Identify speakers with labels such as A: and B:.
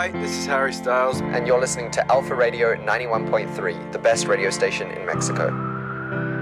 A: Hi, this is Harry Styles.
B: And you're listening to Alpha Radio 91.3, the best radio station in Mexico.